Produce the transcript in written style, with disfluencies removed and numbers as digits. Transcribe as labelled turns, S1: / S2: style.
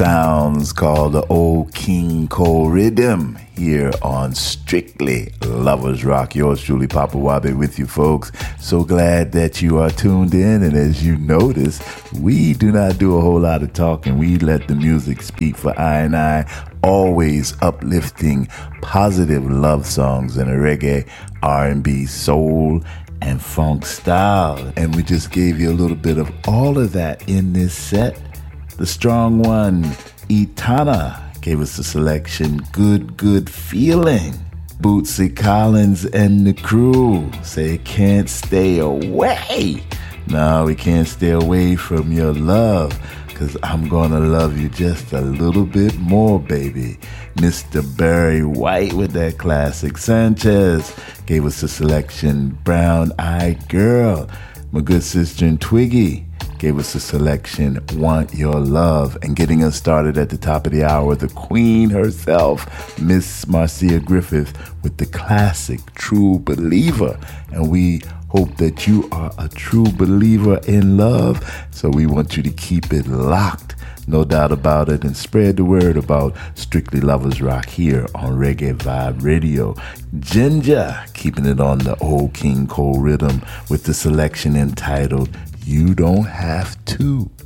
S1: sounds called the Old King Cole Rhythm here on Strictly Lovers Rock. Yours truly, Papa Wabe, with you folks. So glad that you are tuned in, and as you notice, we do not do a whole lot of talking. We let the music speak for I, always uplifting, positive love songs in a reggae, R&B, soul, and funk style. And we just gave you a little bit of all of that in this set. The strong one, Etana, gave us the selection, Good Feeling. Bootsy Collins and the crew say, Can't Stay Away. No, we can't stay away from your love, because I'm gonna love you just a little bit more, baby. Mr. Barry White with that classic. Sanchez gave us the selection, Brown Eyed Girl. My good sister and Twiggy gave us a selection, Want Your Love. And getting us started at the top of the hour, the queen herself, Miss Marcia Griffith, with the classic True Believer. And we hope that you are a true believer in love, so we want you to keep it locked, no doubt about it, and spread the word about Strictly Lovers Rock here on Reggae Vibe Radio. Ginger keeping it on the Old King Cole Rhythm with the selection entitled You Don't Have To.